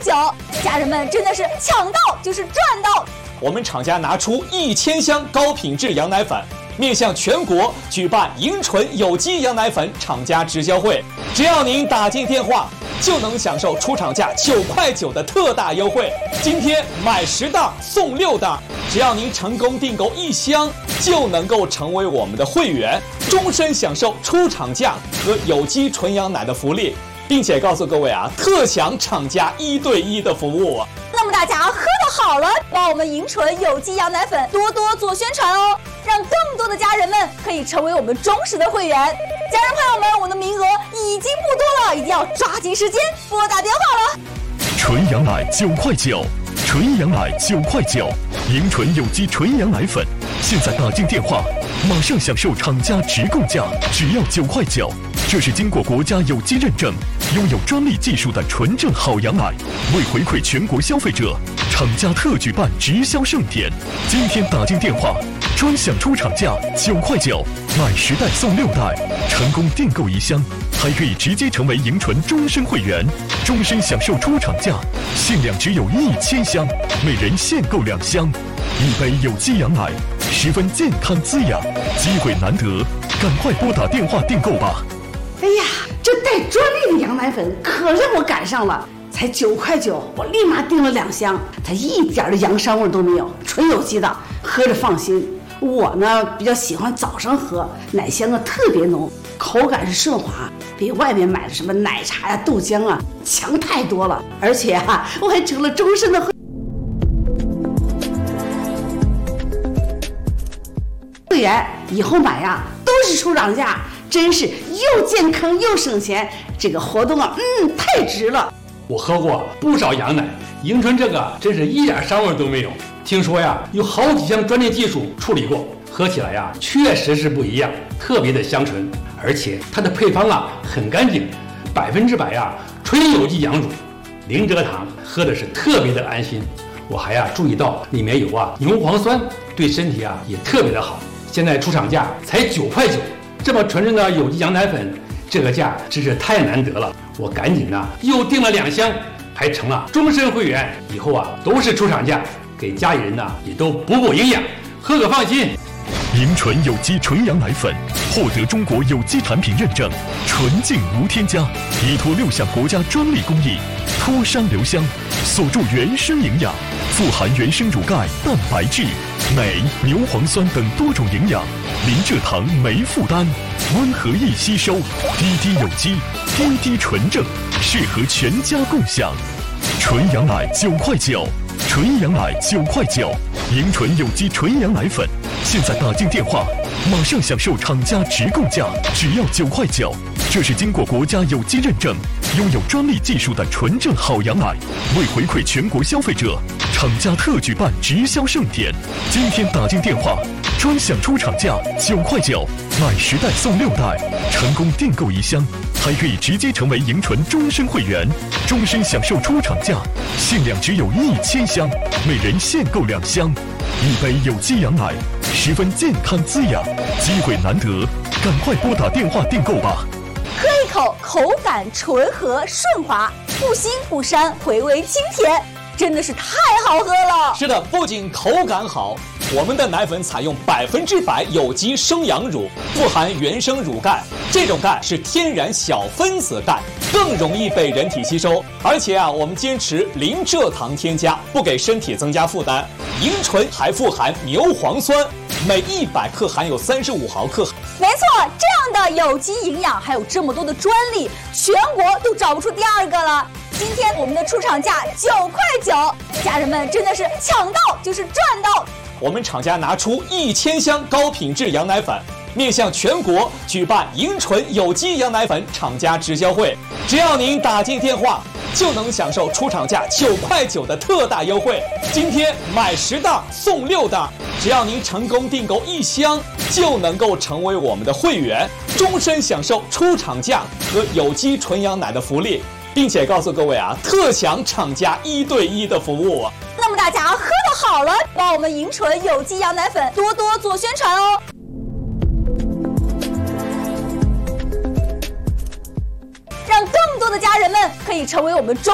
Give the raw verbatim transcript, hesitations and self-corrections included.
九，家人们真的是抢到就是赚到。 我们厂家拿出一千箱高品质羊奶粉，面向全国举办迎纯有机羊奶粉厂家直销会，只要您打进电话，就能享受出厂价九块九的特大优惠。今天买十袋送六袋，只要您成功订购一箱，就能够成为我们的会员，终身享受出厂价和有机纯羊奶的福利，并且告诉各位啊，特享厂家一对一的服务。 那么大家喝得好了，帮我们迎纯有机羊奶粉多多做宣传哦，让更多的家人们可以成为我们忠实的会员。家人朋友们，我的名额已经不多了，一定要抓紧时间拨打电话了。 纯羊奶九块九，纯羊奶九块九，迎纯有机纯羊奶粉，现在打进电话，马上享受厂家直购价，只要九块九。这是经过国家有机认证、拥有专利技术的纯正好羊奶。为回馈全国消费者，厂家特举办直销盛典。今天打进电话，专享出厂价九块九，买十袋送六袋，成功订购一箱，还可以直接成为迎纯终身会员，终身享受出厂价，限量只有一千箱，每人限购两箱，一杯有机羊奶，十分健康滋养，机会难得，赶快拨打电话订购吧。 哎呀，这带专利的羊奶粉可让我赶上了，才九块九，我立马订了两箱，它一点的洋膻味都没有，纯有机的，喝着放心。我呢比较喜欢早上喝，奶香啊特别浓，口感是顺滑，比外面买的什么奶茶呀、豆浆啊强太多了。而且啊，我还成了终身的会员，以后买呀都是出厂价，真是又健康又省钱。这个活动啊，嗯，太值了。 我喝过不少羊奶，迎纯这个真是一点膻味都没有。听说呀，有好几项专利技术处理过，喝起来呀确实是不一样，特别的香醇。而且它的配方啊很干净，百分之百呀纯有机羊乳，零蔗糖，喝的是特别的安心。我还呀注意到里面有啊牛磺酸，对身体啊也特别的好。现在出厂价才九块九，这么纯正的有机羊奶粉，这个价真是太难得了。我赶紧呢又订了两箱，还成了终身会员，以后啊都是出厂价，给家里人呢也都补补营养，喝个放心。 迎纯有机纯羊奶粉获得中国有机产品认证，纯净无添加，依托六项国家专利工艺，脱熵留香，锁住原生营养，富含原生乳钙、蛋白质、镁、牛磺酸等多种营养，零蔗糖没负担，温和易吸收，滴滴有机，滴滴纯正，适合全家共享。纯羊奶九块九，纯羊奶九块九，迎纯有机纯羊奶粉，现在打进电话，马上享受厂家直购价，只要九块九。这是经过国家有机认证、拥有专利技术的纯正好羊奶。为回馈全国消费者，厂家特举办直销盛典。今天打进电话，专享出厂价九块九，买十袋送六袋，成功订购一箱，还可以直接成为迎纯终身会员，终身享受出厂价，限量只有一千箱，每人限购两箱，一杯有机羊奶，十分健康滋养，机会难得，赶快拨打电话订购吧。 喝一口，口感醇和顺滑，不腥不膻，回味清甜，真的是太好喝了。 是的，不仅口感好，我们的奶粉采用百分之百有机生羊乳，富含原生乳钙，这种钙是天然小分子钙，更容易被人体吸收。而且啊，我们坚持零蔗糖添加，不给身体增加负担。迎纯还富含牛磺酸，每一百克含有三十五毫克。 没错，这样的有机营养还有这么多的专利，全国都找不出第二个了。今天我们的出厂价九块九，家人们真的是抢到就是赚到。 我们厂家拿出一千箱高品质羊奶粉，面向全国举办迎纯有机羊奶粉厂家直销会，只要您打进电话，就能享受出厂价九块九的特大优惠。今天买十袋送六袋，只要您成功订购一箱，就能够成为我们的会员，终身享受出厂价和有机纯羊奶的福利，并且告诉各位啊，特享厂家一对一的服务。 那么大家喝得好了，帮我们迎纯有机羊奶粉多多做宣传哦。让更多的家人们可以成为我们中